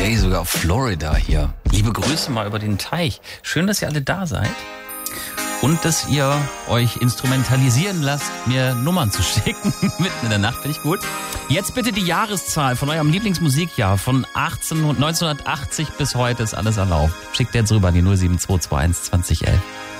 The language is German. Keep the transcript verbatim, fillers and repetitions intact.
Hey, sogar Florida hier. Liebe Grüße mal über den Teich. Schön, dass ihr alle da seid. Und dass ihr euch instrumentalisieren lasst, mir Nummern zu schicken. Mitten in der Nacht, finde ich gut. Jetzt bitte die Jahreszahl von eurem Lieblingsmusikjahr. Von neunzehnhundertachtzig bis heute ist alles erlaubt. Schickt jetzt rüber an die null sieben zwei zwei eins zwanzig elf.